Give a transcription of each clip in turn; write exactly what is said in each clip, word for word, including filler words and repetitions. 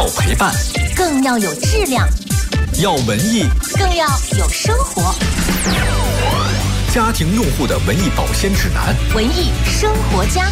要陪伴， 更要有质量； 要文艺， 更要有生活。 家庭用户的文艺保鲜指南， 文艺生活家。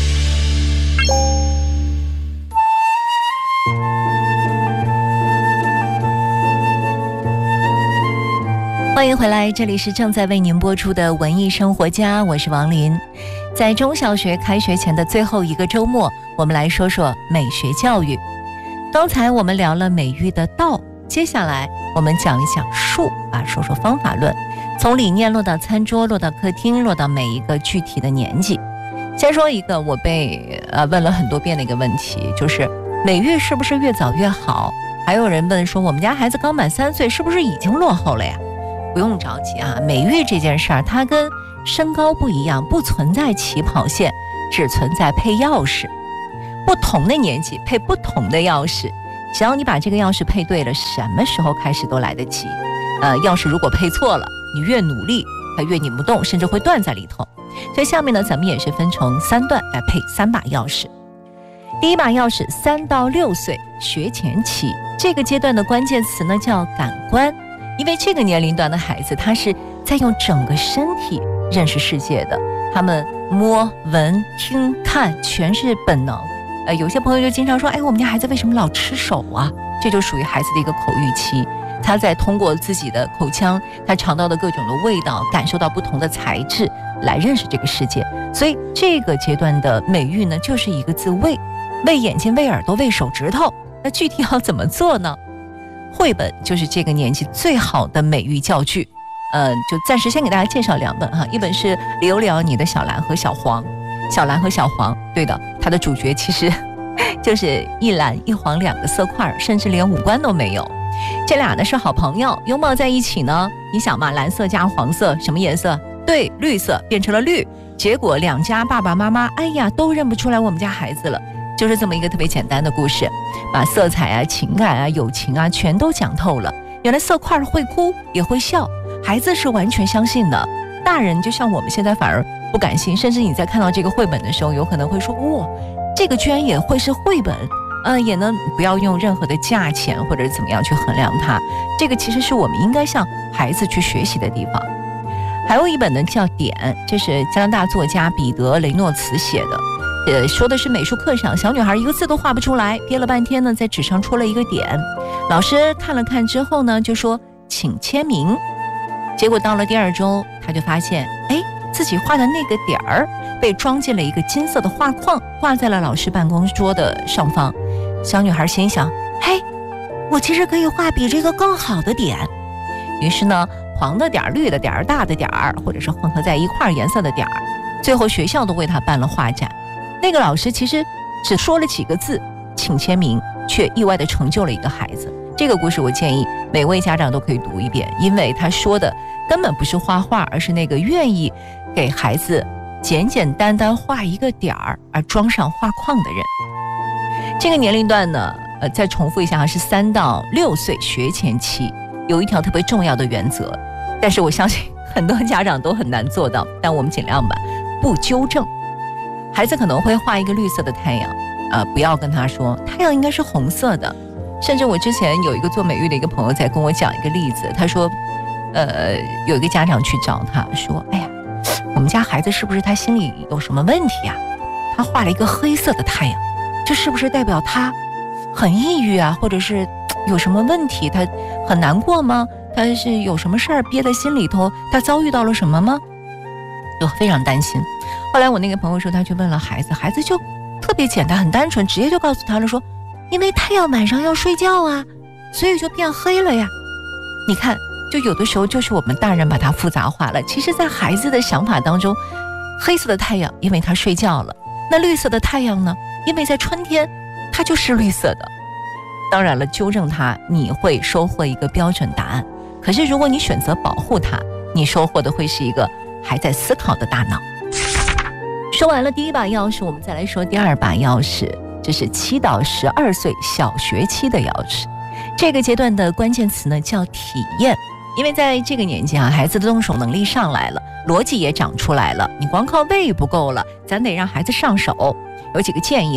欢迎回来，这里是正在为您播出的文艺生活家，我是王林。在中小学开学前的最后一个周末，我们来说说美学教育。刚才我们聊了美育的道，接下来我们讲一讲术啊，说说方法论，从理念落到餐桌，落到客厅，落到每一个具体的年纪。先说一个我被呃问了很多遍的一个问题，就是美育是不是越早越好？还有人问说，我们家孩子刚满三岁，是不是已经落后了呀？不用着急啊，美育这件事儿，它跟身高不一样，不存在起跑线，只存在配钥匙。不同的年纪配不同的钥匙，只要你把这个钥匙配对了，什么时候开始都来得及。呃，钥匙如果配错了，你越努力，它越拧不动，甚至会断在里头。所以下面呢，咱们也是分成三段来配三把钥匙。第一把钥匙，三到六岁学前期，这个阶段的关键词呢叫感官。因为这个年龄段的孩子，他是在用整个身体认识世界的，他们摸、闻、听、看，全是本能。呃，有些朋友就经常说，哎，我们家孩子为什么老吃手啊？这就属于孩子的一个口欲期，他在通过自己的口腔，他尝到的各种的味道，感受到不同的材质，来认识这个世界。所以这个阶段的美育呢，就是一个字喂，喂眼睛、喂耳朵、喂手指头。那具体要怎么做呢？绘本就是这个年纪最好的美育教具，呃，就暂时先给大家介绍两本哈，一本是聊聊你的小蓝和小黄，小蓝和小黄，对的，它的主角其实就是一蓝一黄两个色块，甚至连五官都没有。这俩呢是好朋友，拥抱在一起呢，你想嘛，蓝色加黄色什么颜色？对，绿色变成了绿，结果两家爸爸妈妈，哎呀，都认不出来我们家孩子了。就是这么一个特别简单的故事，把色彩啊、情感啊、友情啊全都讲透了。原来色块会哭也会笑，孩子是完全相信的，大人就像我们现在反而不敢信，甚至你在看到这个绘本的时候，有可能会说，哇，这个居然也会是绘本，呃，也能不要用任何的价钱或者怎么样去衡量它。这个其实是我们应该向孩子去学习的地方。还有一本呢叫《点》，这是加拿大作家彼得·雷诺茨写的。呃，说的是美术课上，小女孩一个字都画不出来，憋了半天呢，在纸上戳了一个点。老师看了看之后呢，就说请签名。结果到了第二周，她就发现，哎，自己画的那个点儿被装进了一个金色的画框，挂在了老师办公桌的上方。小女孩心想，嘿，我其实可以画比这个更好的点。于是呢，黄的点儿、绿的点儿、大的点儿，或者是混合在一块颜色的点儿，最后学校都为她办了画展。那个老师其实只说了几个字，请签名，却意外地成就了一个孩子。这个故事我建议每位家长都可以读一遍，因为他说的根本不是画画，而是那个愿意给孩子简简单单画一个点儿而装上画框的人。这个年龄段呢，呃，再重复一下，是三到六岁学前期，有一条特别重要的原则，但是我相信很多家长都很难做到，但我们尽量吧，不纠正。孩子可能会画一个绿色的太阳，呃，不要跟他说太阳应该是红色的。甚至我之前有一个做美育的一个朋友在跟我讲一个例子，他说，呃，有一个家长去找他说，哎呀，我们家孩子是不是他心里有什么问题啊？他画了一个黑色的太阳，这是不是代表他很抑郁啊，或者是有什么问题？他很难过吗？他是有什么事儿憋在心里头？他遭遇到了什么吗？就非常担心。后来我那个朋友说，他去问了孩子，孩子就特别简单很单纯，直接就告诉他了，说因为太阳晚上要睡觉啊，所以就变黑了呀。你看，就有的时候就是我们大人把它复杂化了，其实在孩子的想法当中，黑色的太阳因为他睡觉了，那绿色的太阳呢，因为在春天它就是绿色的。当然了，纠正它你会收获一个标准答案，可是如果你选择保护它，你收获的会是一个还在思考的大脑。说完了第一把钥匙，我们再来说第二把钥匙，这是七到十二岁小学期的钥匙。这个阶段的关键词呢叫体验，因为在这个年纪啊，孩子的动手能力上来了，逻辑也长出来了，你光靠喂不够了，咱得让孩子上手。有几个建议哈，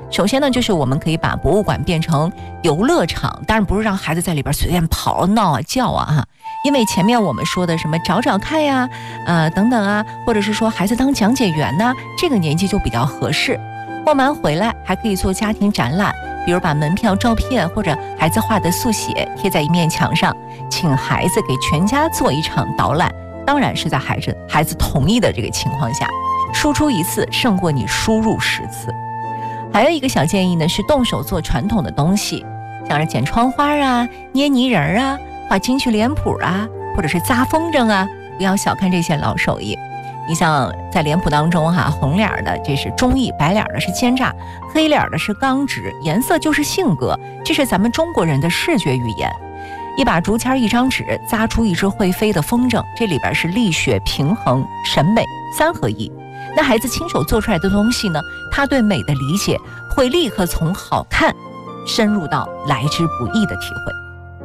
首先呢，就是我们可以把博物馆变成游乐场，当然不是让孩子在里边随便跑闹啊叫啊哈，因为前面我们说的什么找找看呀，呃等等啊，或者是说孩子当讲解员呢，这个年纪就比较合适。逛完回来还可以做家庭展览，比如把门票、照片或者孩子画的速写贴在一面墙上，请孩子给全家做一场导览，当然是在孩子孩子同意的这个情况下，输出一次胜过你输入十次。还有一个小建议呢，是动手做传统的东西，像是剪窗花啊、捏泥人啊、画京剧脸谱啊，或者是扎风筝啊，不要小看这些老手艺。你像在脸谱当中哈、啊，红脸的这是忠义，白脸的是奸诈，黑脸的是刚直，颜色就是性格，这是咱们中国人的视觉语言。一把竹签一张纸扎出一只会飞的风筝，这里边是力学、平衡、审美三合一。那孩子亲手做出来的东西呢，他对美的理解会立刻从好看深入到来之不易的体会。